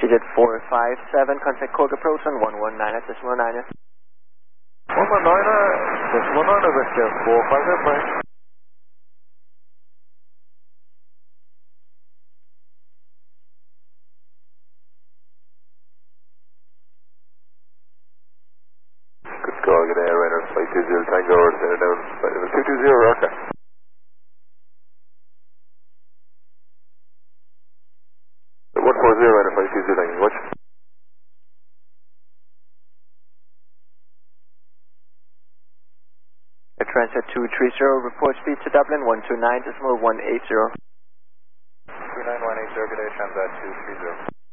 Digit 457, contact Cork approach on 119.9. 119.9, Victor 457. Good call, good day, Rainer 520 Tango, center down, 220, Rocker. The 140 Rainer 520 Tango, watch. Transat 230, report speed to Dublin 129.180. 29180, good day, Transat 230.